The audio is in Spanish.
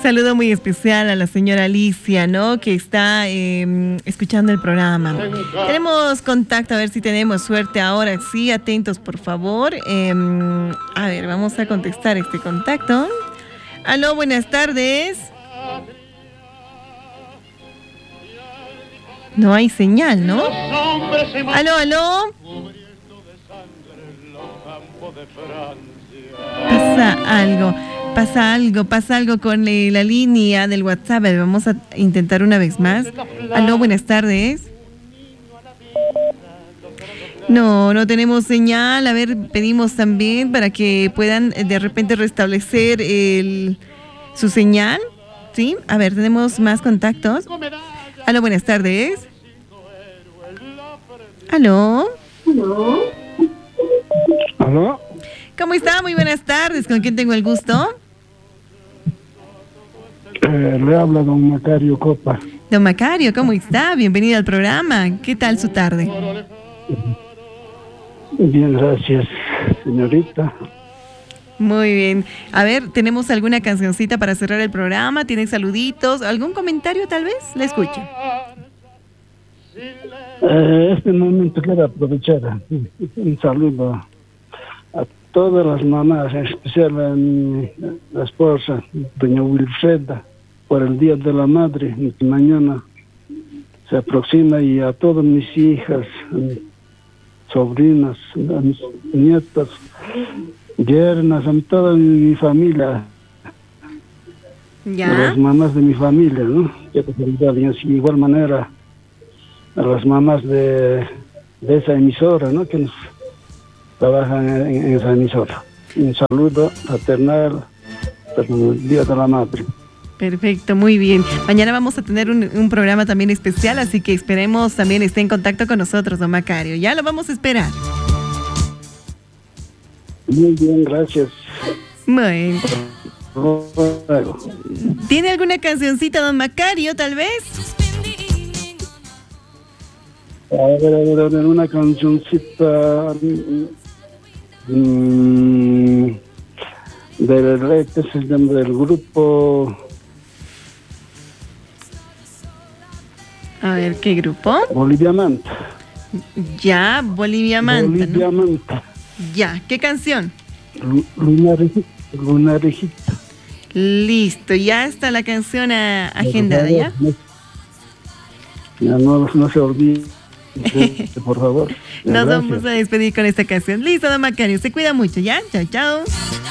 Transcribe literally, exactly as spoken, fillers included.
saludo muy especial a la señora Alicia, ¿no? Que está eh, escuchando el programa. Tenemos contacto, a ver si tenemos suerte ahora. Sí, atentos, por favor. Eh, a ver, vamos a contestar este contacto. Aló, buenas tardes. No hay señal, ¿no? Aló, aló. Pasa algo, pasa algo, pasa algo con eh, la línea del WhatsApp. Vamos a intentar una vez más. Aló, buenas tardes. No, no tenemos señal. A ver, pedimos también para que puedan eh, de repente restablecer el, su señal. ¿Sí? A ver, tenemos más contactos. Aló, buenas tardes. Aló. ¿Aló? ¿Cómo está? Muy buenas tardes. ¿Con quién tengo el gusto? Eh, le habla don Macario Copa. Don Macario, ¿cómo está? Bienvenido al programa. ¿Qué tal su tarde? Bien, gracias, señorita. Muy bien. A ver, ¿tenemos alguna cancioncita para cerrar el programa? ¿Tienen saluditos? ¿Algún comentario tal vez? La escucho. Eh, este momento quiero aprovechar un saludo a todas las mamás, en especial a mi la esposa, doña Wilfreda, por el Día de la Madre, que mañana se aproxima, y a todas mis hijas, a mis sobrinas, a mis nietas, yernas, a toda mi familia, ¿Ya? a las mamás de mi familia, ¿no? Quiero saludar, y así, de igual manera a las mamás de, de esa emisora, ¿no? Que nos trabajan en, en esa emisora. Un saludo fraternal por el Día de la Madre. Perfecto, muy bien. Mañana vamos a tener un, un programa también especial, así que esperemos también esté en contacto con nosotros, don Macario. Ya lo vamos a esperar. Muy bien, gracias. Bueno. Luego. ¿Tiene alguna cancioncita, don Macario, tal vez? A ver, a ver, a ver, una cancioncita mmm, del, este es el nombre del grupo. A ver, ¿qué grupo? Bolivia Manta. Ya, Bolivia Manta, Bolivia ¿no? Manta. Ya, ¿qué canción? Lunarejita. Lunarejita. Listo, ya está la canción a, agendada, ¿ya? Ya no, no se olvide, por favor. Nos Gracias. vamos a despedir con esta canción. Listo, don Macario, se cuida mucho, ¿ya? Chao, chao.